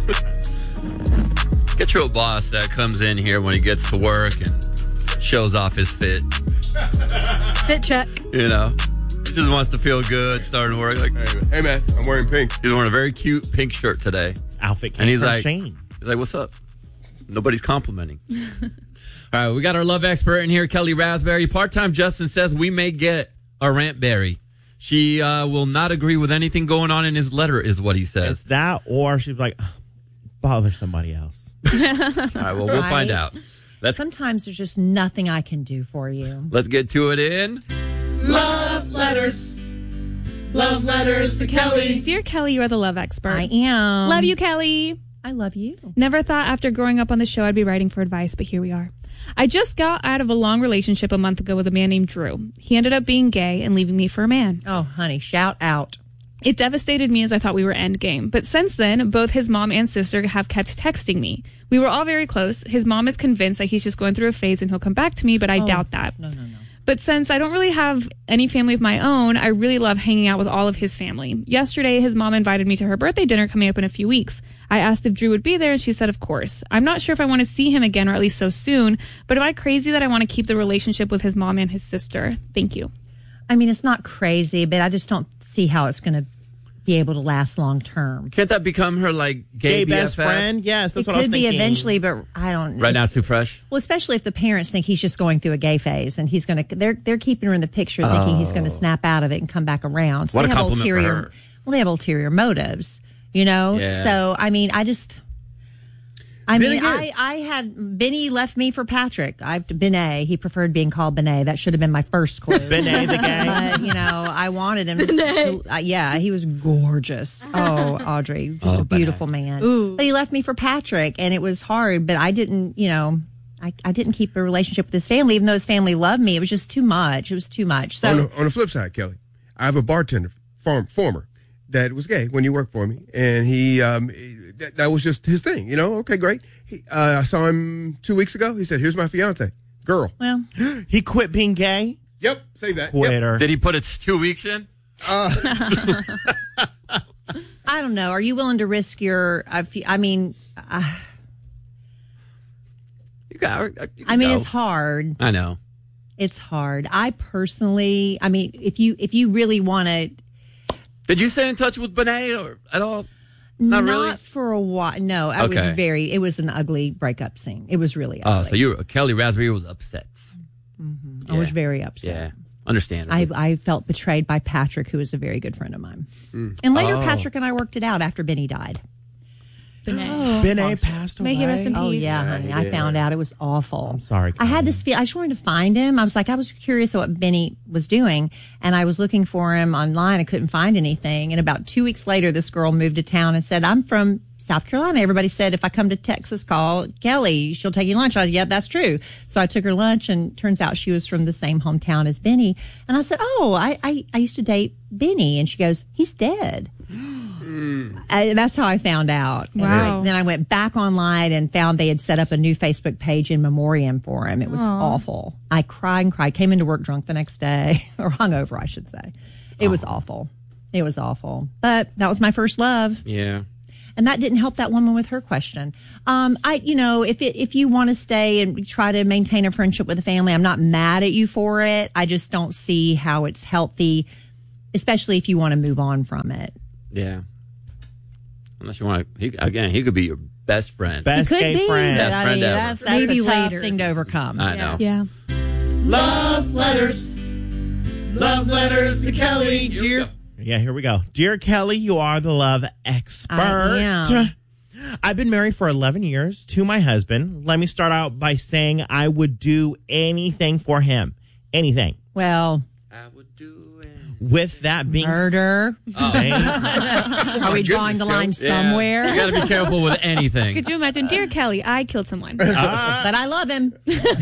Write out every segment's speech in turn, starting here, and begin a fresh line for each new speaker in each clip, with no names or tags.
Get your boss that comes in here when he gets to work and shows off his fit.
Fit check.
You know, he just wants to feel good starting work. Like,
hey man, I'm wearing pink.
He's wearing a very cute pink shirt today.
Outfit came
and he's
from
like,
Shane.
He's like, what's up? Nobody's complimenting. All right, we got our love expert in here, Kelly Raspberry. Part-time Justin says we may get a rant berry. She will not agree with anything going on in his letter, is what he says.
It's that, or she's like, bother somebody else.
All right, well, we'll find out.
Sometimes there's just nothing I can do for you.
Let's get to it in
Love Letters. Love Letters to Kelly.
Dear Kelly, you are the love expert.
I am.
Love you, Kelly.
I love you.
Never thought after growing up on the show I'd be writing for advice, but here we are. I just got out of a long relationship a month ago with a man named Drew. He ended up being gay and leaving me for a man.
Oh, honey, shout out.
It devastated me as I thought we were endgame. But since then, both his mom and sister have kept texting me. We were all very close. His mom is convinced that he's just going through a phase and he'll come back to me, but I doubt that.
No.
But since I don't really have any family of my own, I really love hanging out with all of his family. Yesterday, his mom invited me to her birthday dinner coming up in a few weeks. I asked if Drew would be there, and she said, of course. I'm not sure if I want to see him again, or at least so soon, but am I crazy that I want to keep the relationship with his mom and his sister? Thank you.
I mean, it's not crazy, but I just don't see how it's going to be able to last long term.
Can't that become her, like, gay
best
BFF?
friend? Yes, that's
it
what I was
could be
thinking.
eventually, but I don't.
Right now it's too fresh?
Well, especially if the parents think he's just going through a gay phase and he's going to, they're keeping her in the picture thinking he's going to snap out of it and come back around. So
What
they
a
have
compliment for her.
Well, they have ulterior motives, you know?
Yeah.
So, I mean, I had Benny left me for Patrick. Benet. He preferred being called Benet. That should have been my first clue.
Benet the gay.
But, you know, I wanted him. Yeah, he was gorgeous. Oh, Audrey, just a beautiful man.
Ooh.
But he left me for Patrick, and it was hard. But I didn't, you know, I didn't keep a relationship with his family, even though his family loved me. It was just too much. It was too much. So
On the flip side, Kelly, I have a bartender, former, that was gay when you worked for me, and he that was just his thing. You know, okay, great. I saw him 2 weeks ago. He said, "Here's my fiance, girl."
well,
He quit being gay?
Yep, say that. Yep.
Quitter.
Did he put it 2 weeks in?
I don't know. Are you willing to risk your? I mean, it's hard.
I know.
It's hard. I personally, I mean, if you really want to.
Did you stay in touch with Benet or at all? Not really?
For a while. No,
Okay.
it was an ugly breakup scene. It was really ugly.
Oh, so Kelly Raspberry was upset.
I was very upset.
Yeah, understandable.
I felt betrayed by Patrick, who is a very good friend of mine. And later, Patrick and I worked it out after Benny died.
Benet passed away.
May he rest in peace.
Oh, yeah, honey. I found out it was awful.
I'm sorry,
I had
Kelly.
this feel. I just wanted to find him. I was curious what Benny was doing, and I was looking for him online. I couldn't find anything. And about 2 weeks later, this girl moved to town and said, "I'm from South Carolina." Everybody said, if I come to Texas, call Kelly. She'll take you lunch. I said, yeah, that's true. So I took her lunch, and turns out she was from the same hometown as Benny. And I said, oh, I used to date Benny. And she goes, he's dead. That's how I found out.
Wow.
And then I went back online and found they had set up a new Facebook page in memoriam for him. It was awful. I cried and cried. Came into work drunk the next day, or hungover, I should say. It was awful. It was awful. But that was my first love.
Yeah.
And that didn't help that woman with her question. If you want to stay and try to maintain a friendship with a family, I'm not mad at you for it. I just don't see how it's healthy, especially if you want to move on from it.
Yeah. Unless you want to, he could be your best friend.
Best
He could
gay
be,
friend.
but I mean,
ever.
that's
Maybe
a tough
later.
thing to overcome.
I know.
Yeah.
Love Letters. Love Letters to Kelly. Dear.
Yeah, here we go. Dear Kelly, you are the love expert.
I am.
I've been married for 11 years to my husband. Let me start out by saying I would do anything for him. Anything.
Well,
I would do
With that being
murder. Are we drawing the line somewhere?
You got to be careful with anything.
Could you imagine, dear Kelly, I killed someone.
But I love him.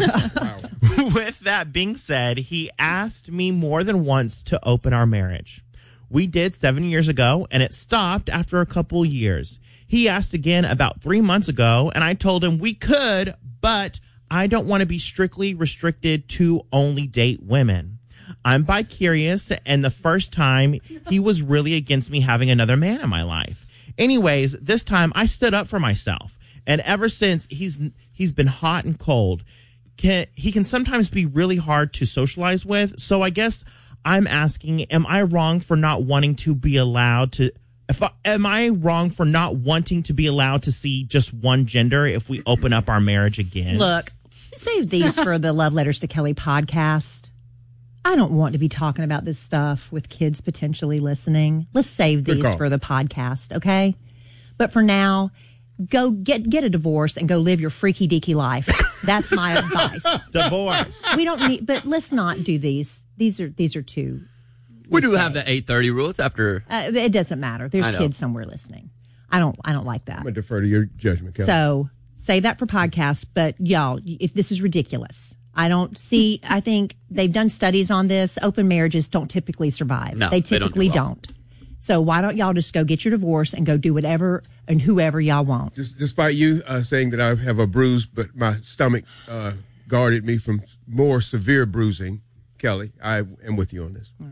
With that being said, he asked me more than once to open our marriage. We did 7 years ago, and it stopped after a couple years. He asked again about 3 months ago, and I told him we could, but I don't want to be strictly restricted to only date women. I'm bi-curious, and the first time he was really against me having another man in my life. Anyways, this time I stood up for myself. And ever since, he's been hot and cold. He can sometimes be really hard to socialize with. So I guess I'm asking, am I wrong for not wanting to be allowed to... am I wrong for not wanting to be allowed to see just one gender if we open up our marriage again?
Look, save these for the Love Letters to Kelly podcast. I don't want to be talking about this stuff with kids potentially listening. Let's save these for the podcast, okay? But for now, go get a divorce and go live your freaky deaky life. That's my advice.
Divorce.
We don't need, but let's not do these. These are too.
We do have the 8:30 rule. It's after.
It doesn't matter. There's kids somewhere listening. I don't like that.
I'm gonna defer to your judgment, Kelly.
So save that for podcasts. But y'all, if this is ridiculous, I think they've done studies on this. Open marriages don't typically survive.
No,
they typically don't. So why don't y'all just go get your divorce and go do whatever and whoever y'all want?
Despite you saying that I have a bruise, but my stomach guarded me from more severe bruising, Kelly, I am with you on this.
All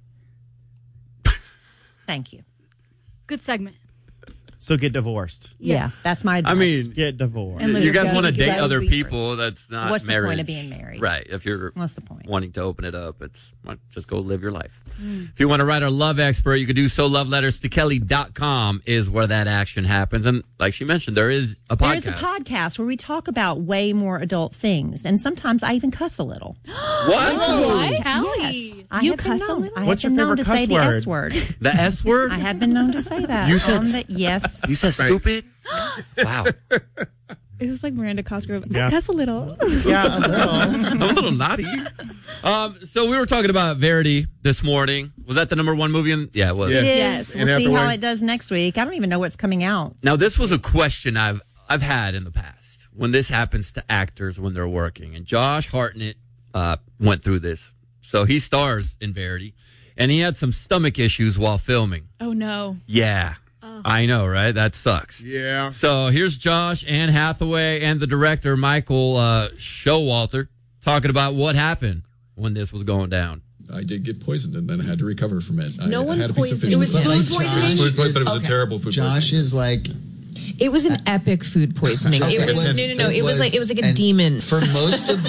right. Thank you.
Good segment.
So get divorced.
Yeah, that's my advice.
I mean,
Get divorced.
And
you guys
go
want to
because
date
that would
other
be
people. That's not
What's
marriage.
the point of being married?
Right. If you're
What's the point?
wanting to open it up, just go live your life. If you want to write our love expert, you can do so. LoveLettersToKelly.com is where that action happens. And like she mentioned, there is a podcast.
There's a podcast where we talk about way more adult things. And sometimes I even cuss a little.
What?
Kelly.
Yes. I
You
have been
cuss a
known.
little?
I
What's
have
your
been known
favorite
to say the
cuss
S word.
The S word?
I have been known to say that.
You said-
Yes.
You said stupid? Wow.
It was like Miranda Cosgrove.
Yeah.
Cuss a little.
Yeah, a little.
I'm a little naughty. So we were talking about Verity this morning. Was that the number one movie? Yeah, it was.
Yeah.
It
Yes.
is.
And
We'll see how
afterward-
it does next week. I don't even know what's coming out.
Now, this was a question I've had in the past when this happens to actors when they're working. And Josh Hartnett went through this. So he stars in Verity. And he had some stomach issues while filming.
Oh, no.
Yeah. I know, right? That sucks.
Yeah.
So here's Josh, Anne Hathaway, and the director, Michael Showalter, talking about what happened when this was going down.
I did get poisoned, and then I had to recover from it.
No one
I had a piece of
poisoned
fish
you. It was
in the
food
stomach.
poisoning?
It was, but it was
Okay.
a terrible food
Josh
poisoning.
is like
It was an epic food poisoning.
Okay,
It was no. It was like a
and
demon.
for most of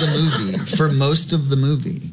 the movie.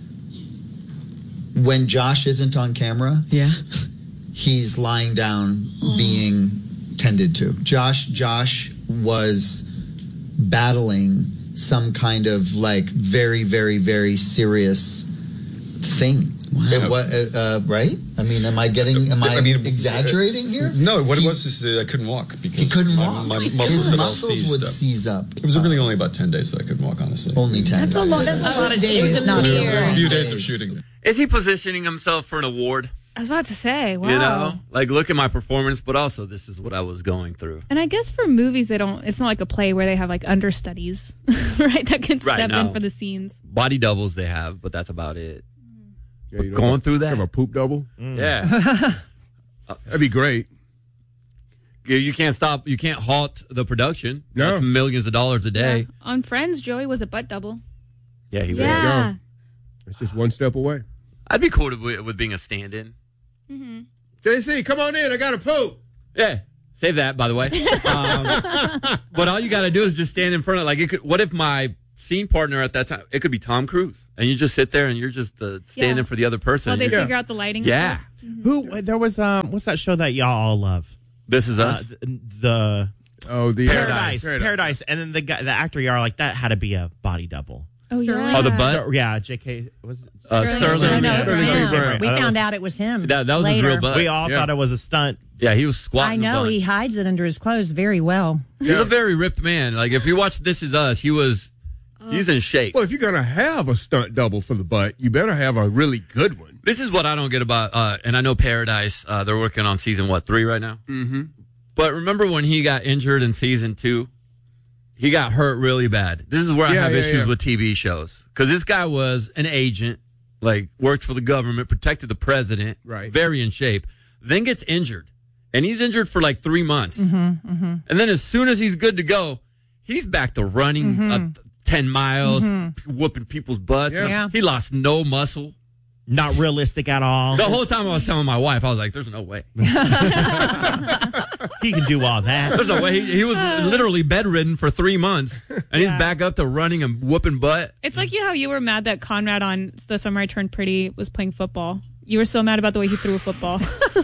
When Josh isn't on camera,
Yeah.
he's lying down being tended to. Josh was battling some kind of like very, very, very serious thing.
Wow.
It was, right? I mean, am I exaggerating here?
No, what it was is that I couldn't walk because
He couldn't walk.
My
His
muscles had all
muscles
seized
would
up.
seize up.
It was really only about 10 days that I couldn't walk, honestly.
Only 10.
That's a lot of days. It was a
A
mere.
few days of shooting.
Is he positioning himself for an award?
I was about to say, wow.
You know? Like, look at my performance, but also this is what I was going through.
And I guess for movies, it's not like a play where they have like understudies, right? That can
Right,
step
no.
in for the scenes.
Body doubles they have, but that's about it.
Yeah, you know,
Going through that?
Have a poop double?
Yeah.
That'd be great.
You can't stop. You can't halt the production.
No.
That's millions of dollars a day.
On Friends, Joey was a butt double.
Yeah, he
Yeah.
It's just one step away.
I'd be cool with being a stand-in.
JC, come on in. I got to poop.
Yeah. Save that, by the way. But all you got to do is just stand in front of what if my scene partner at that time, it could be Tom Cruise, and you just sit there and you're just standing
Yeah.
for the other person.
Well, they
and you're-
figure out the lighting.
yeah.
Stuff.
Who? There was what's that show that y'all all love?
This is us.
The
Oh, the
Paradise, and then the actor y'all are like that had to be a body double.
Oh,
Sterling.
yeah.
Oh, the butt?
Yeah, J.K. was
Sterling.
No,
Yeah.
it was him.
Sterling.
We
That
found
was-
out it was him.
That was his
later.
real butt.
We all
Yeah.
thought it was a stunt.
Yeah, he was squatting.
I
a
know.
bunch.
He hides it under his clothes very well.
He's a very ripped man. Like if you watch This Is Us, he's in shape.
Well, if you're going to have a stunt double for the butt, you better have a really good one.
This is what I don't get about, and I know Paradise, they're working on season 3 right now? Mm-hmm. But remember when he got injured in season 2? He got hurt really bad. This is where I have issues with TV shows. Because this guy was an agent, worked for the government, protected the president,
Right.
very in shape, then gets injured. And he's injured for 3 months. And then as soon as he's good to go, he's back to running 10 miles, whooping people's butts.
Yeah.
He lost no muscle.
Not realistic at all.
The whole time I was telling my wife, I was like, there's no way.
He can do all that.
There's no way. He was literally bedridden for 3 months, and he's back up to running and whooping butt.
It's like how you were mad that Conrad on The Summer I Turned Pretty was playing football. You were so mad about the way he threw a football.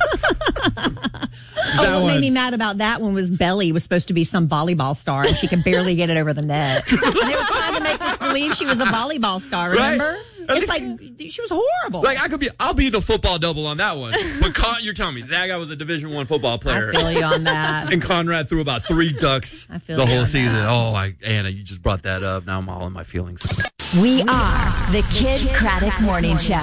What made me mad about that one was Belly was supposed to be some volleyball star, and she could barely get it over the net. And they were trying to make us believe she was a volleyball star, remember?
Right?
It's like, she was horrible.
Like, I'll be the football double on that one. But you're telling me that guy was a Division I football player.
I feel you on that.
And Conrad threw about 3 ducks the whole season. That. Oh, Anna, you just brought that up. Now I'm all in my feelings.
We are the Kid Craddock Morning Show.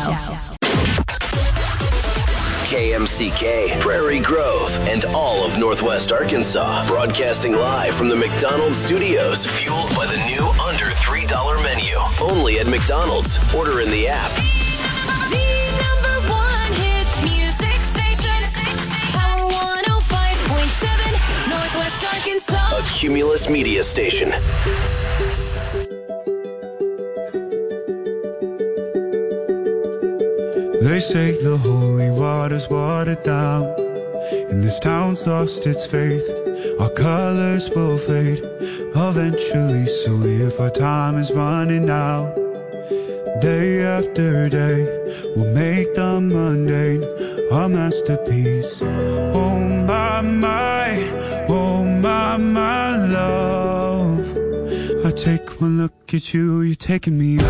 KMCK, Prairie Grove, and all of Northwest Arkansas. Broadcasting live from the McDonald's studios. Fueled by the new under $3 menu. Only at McDonald's. Order in the app.
The number one hit music station. Power 105.7, Northwest Arkansas.
A Cumulus Media station.
They say the holy water's watered down, and this town's lost its faith. Our colors will fade eventually, so if our time is running out, day after day, we'll make the mundane our masterpiece. Oh my, my love, I take one look at you, you're taking me out.